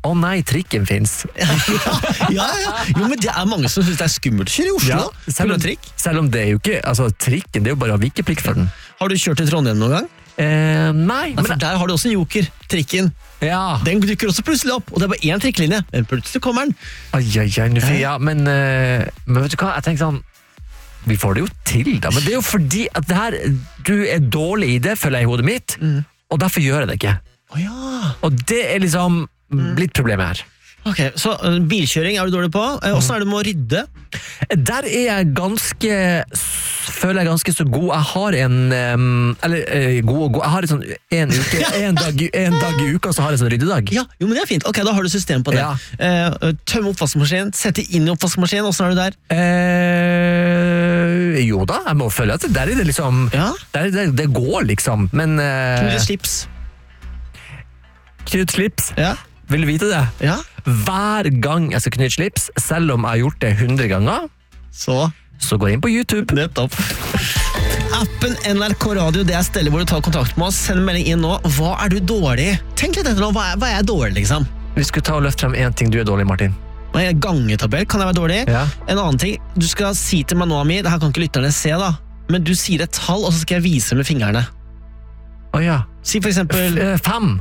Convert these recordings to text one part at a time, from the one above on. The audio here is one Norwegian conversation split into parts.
å nei, trikken finnes. Ja. Jo, men det mange som synes det skummelt å kjøre i Oslo. Selv om det jo ikke, altså trikken, det jo bare vikeplikt for den. Har du kjørt til Trondheim noen gang? Nei. For der har du også en joker, trikken. Ja. Den dukker også plutselig opp, og det bare én trikklinje. Men plutselig kommer den. Ja, men vet du hva, jeg tenker sånn, vi får det jo til da, men det jo fordi at det her, du dårlig i det, føler jeg i hodet mitt, og derfor gjør jeg det ikke. Og det liksom blitt problemet her. Ok, så bilkjøring du dårlig på. Hvordan det med å rydde? Der jeg føler jeg ganske så god. Jeg har jeg har en dag i uka, så har jeg sånn ryddedag. Ja, jo, men det fint. Ok, da har du system på det. Tømme oppvaskmaskinen, sette inn i oppvaskmaskinen, hvordan du der? Jo da, jeg må føle at der det liksom, det går liksom, men... Knytt slips? Ja. Vil du vite det? Ja. Hver gang jeg skal knytte slips, selv om jeg har gjort det 100 ganger, så går jeg inn på YouTube. Nettopp. Appen NRK Radio, det stedet hvor du tar kontakt med oss. Send melding inn nå. Hva du dårlig i? Tenk litt etter nå, hva jeg dårlig, liksom? Vi skulle ta og løfte frem en ting du dårlig, Martin. Gangetabell, kan jeg være dårlig? Ja. En annen ting, du skal si til meg nå, Ami, det her kan ikke lytterne se da, men du sier et tall, og så skal jeg vise med fingrene. Ja. Si for eksempel... 5.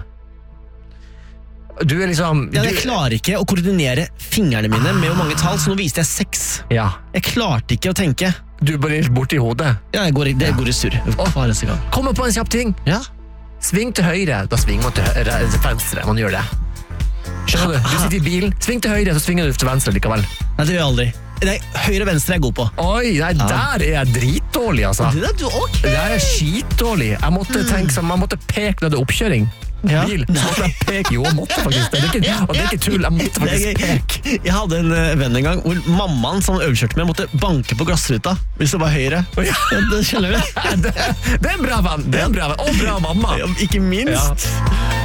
Du liksom... Jeg klarer ikke å koordinere fingrene mine med hvor mange tall, så nå viste jeg 6. Ja. Jeg klarte ikke å tenke. Du bare borte i hodet. Ja, det går i surr. Kommer på en kjapp ting. Ja. Sving til høyre, da svinger man til venstre. Man gjør det. Skjønner du? Du sitter i bilen, sving til høyre, så svinger du til venstre likevel. Nei, det gjør jeg aldri. Høyre og venstre jeg god på. Oi, nei, der jeg dritdårlig, altså. Det Der skitdårlig. Jeg måtte tenke sånn, man måtte peke når det oppkjøring. Bil, så måtte jeg peke. Jo, jeg måtte faktisk. Og det ikke tull, jeg måtte faktisk peke. Jeg hadde en venn en gang, hvor mammaen som øvekjørte med måtte banke på glassruta, hvis det var høyre. Det skjønner du? Det en bra venn. Og bra mamma. Ikke minst.